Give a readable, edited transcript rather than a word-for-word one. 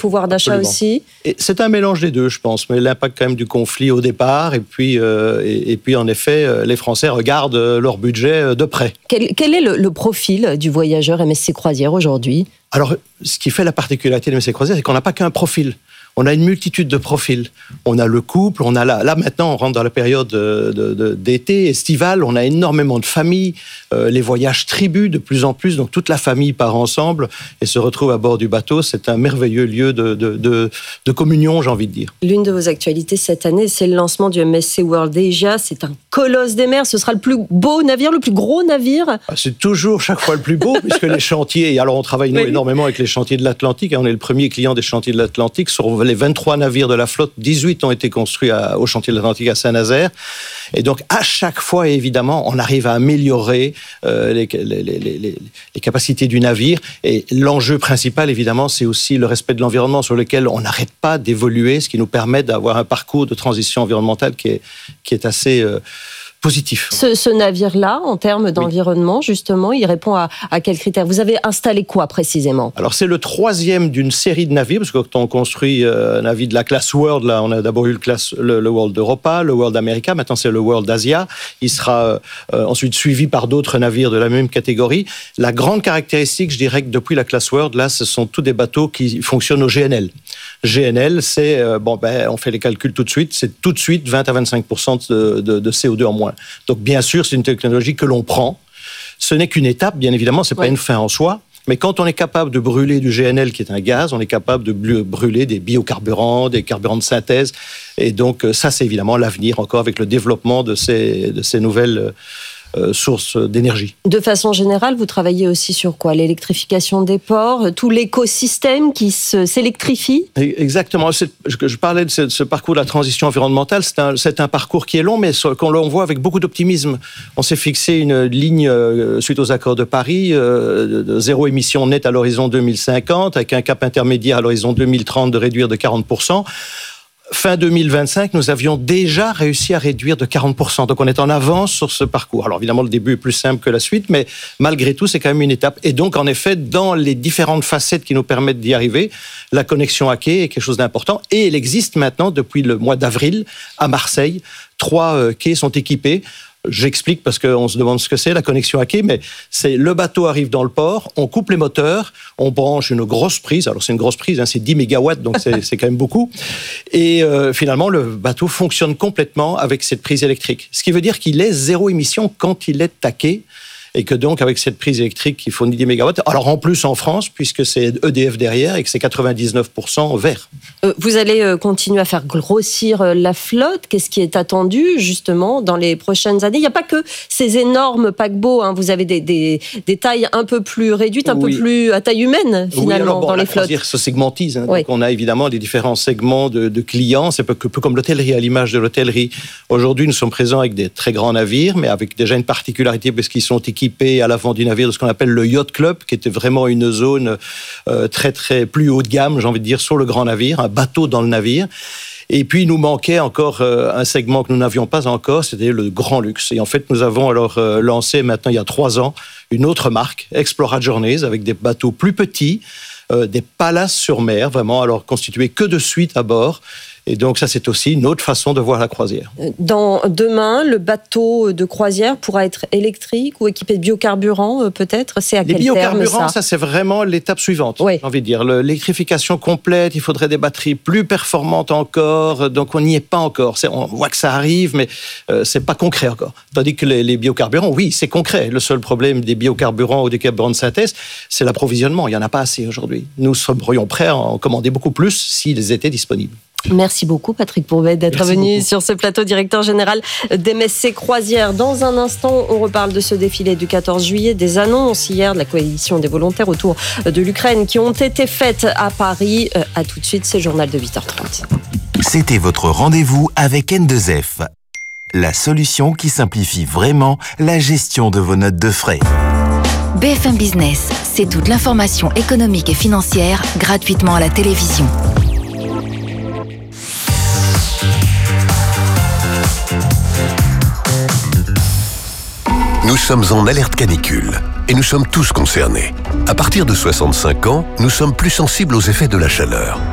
pouvoir d'achat aussi. Et c'est un mélange des deux, je pense, mais l'impact quand même du conflit au départ, et puis en effet, les Français regardent leur budget de près. Quel est le profil du voyageur MSC Croisière aujourd'hui ? Alors, ce qui fait la particularité de MSC Croisière, c'est qu'on n'a pas qu'un profil. On a une multitude de profils. On a le couple, on a là maintenant, on rentre dans la période d'été, estivale, on a énormément de familles, les voyages tribus de plus en plus, donc toute la famille part ensemble et se retrouve à bord du bateau. C'est un merveilleux lieu de communion, j'ai envie de dire. L'une de vos actualités cette année, c'est le lancement du MSC World Asia. C'est un colosse des mers. Ce sera le plus beau navire, le plus gros navire. C'est toujours chaque fois le plus beau, puisque les chantiers, et alors on travaille nous énormément avec les chantiers de l'Atlantique, on est le premier client des chantiers de l'Atlantique. Sur les 23 navires de la flotte, 18 ont été construits au chantier de l'Atlantique à Saint-Nazaire. Et donc, à chaque fois, évidemment, on arrive à améliorer les capacités du navire. Et l'enjeu principal, évidemment, c'est aussi le respect de l'environnement sur lequel on n'arrête pas d'évoluer, ce qui nous permet d'avoir un parcours de transition environnementale qui est assez positif. Ce navire-là, en termes d'environnement, justement, il répond à quels critères ? Vous avez installé quoi précisément ? Alors, c'est le 3e d'une série de navires, parce que quand on construit un navire de la classe World, là, on a d'abord eu le World Europa, le World America, maintenant c'est le World Asia. Il sera ensuite suivi par d'autres navires de la même catégorie. La grande caractéristique, je dirais que depuis la classe World, là, ce sont tous des bateaux qui fonctionnent au GNL. GNL, c'est, on fait les calculs tout de suite, c'est tout de suite 20 à 25% de CO2 en moins. Donc, bien sûr, c'est une technologie que l'on prend. Ce n'est qu'une étape, bien évidemment, ce n'est pas une fin en soi. Mais quand on est capable de brûler du GNL, qui est un gaz, on est capable de brûler des biocarburants, des carburants de synthèse. Et donc, ça, c'est évidemment l'avenir, encore avec le développement de ces nouvelles sources d'énergie. De façon générale, vous travaillez aussi sur quoi ? L'électrification des ports, tout l'écosystème qui s'électrifie ? Exactement. Je parlais de ce parcours de la transition environnementale. C'est un parcours qui est long, mais qu'on voit avec beaucoup d'optimisme. On s'est fixé une ligne suite aux accords de Paris de zéro émission nette à l'horizon 2050, avec un cap intermédiaire à l'horizon 2030 de réduire de 40%. Fin 2025, nous avions déjà réussi à réduire de 40%. Donc, on est en avance sur ce parcours. Alors, évidemment, le début est plus simple que la suite, mais malgré tout, c'est quand même une étape. Et donc, en effet, dans les différentes facettes qui nous permettent d'y arriver, la connexion à quai est quelque chose d'important. Et elle existe maintenant depuis le mois d'avril à Marseille. 3 quais sont équipés. J'explique parce qu'on se demande ce que c'est, la connexion à quai, mais c'est le bateau arrive dans le port, on coupe les moteurs, on branche une grosse prise, alors c'est une grosse prise, c'est 10 mégawatts, donc c'est quand même beaucoup, et finalement le bateau fonctionne complètement avec cette prise électrique, ce qui veut dire qu'il est zéro émission quand il est à quai, et que donc avec cette prise électrique qui fournit 10 mégawatts, alors en plus en France, puisque c'est EDF derrière et que c'est 99% vert. Vous allez continuer à faire grossir la flotte. Qu'est-ce qui est attendu justement dans les prochaines années ? Il n'y a pas que ces énormes paquebots, hein. Vous avez des tailles un peu plus réduites, un peu plus à taille humaine finalement dans les flottes. Se segmentise. Hein. Donc on a évidemment des différents segments de clients. C'est un peu comme l'hôtellerie, à l'image de l'hôtellerie. Aujourd'hui, nous sommes présents avec des très grands navires, mais avec déjà une particularité parce qu'ils sont équipés à l'avant du navire de ce qu'on appelle le Yacht Club, qui était vraiment une zone très très plus haut de gamme, j'ai envie de dire, sur le grand navire, un bateau dans le navire. Et puis, il nous manquait encore un segment que nous n'avions pas encore, c'était le grand luxe. Et en fait, nous avons alors lancé maintenant, il y a 3 ans, une autre marque, Explora Journeys, avec des bateaux plus petits, des palaces sur mer, vraiment, alors constitués que de suites à bord. Et donc, ça, c'est aussi une autre façon de voir la croisière. Demain, le bateau de croisière pourra être électrique ou équipé de biocarburants, peut-être ? C'est à quel terme, ça ? Les biocarburants, ça, c'est vraiment l'étape suivante, j'ai envie de dire. L'électrification complète, il faudrait des batteries plus performantes encore. Donc, on n'y est pas encore. On voit que ça arrive, mais c'est pas concret encore. Tandis que les biocarburants, oui, c'est concret. Le seul problème des biocarburants ou des carburants de synthèse, c'est l'approvisionnement. Il n'y en a pas assez aujourd'hui. Nous serions prêts à en commander beaucoup plus s'ils étaient disponibles. Merci beaucoup Patrick Pourbet d'être venu sur ce plateau, directeur général d'MSC Croisière. Dans un instant, on reparle de ce défilé du 14 juillet, des annonces hier de la coalition des volontaires autour de l'Ukraine qui ont été faites à Paris. À tout de suite, c'est le journal de 8h30. C'était votre rendez-vous avec N2F, la solution qui simplifie vraiment la gestion de vos notes de frais. BFM Business, c'est toute l'information économique et financière gratuitement à la télévision. Nous sommes en alerte canicule et nous sommes tous concernés. À partir de 65 ans, nous sommes plus sensibles aux effets de la chaleur.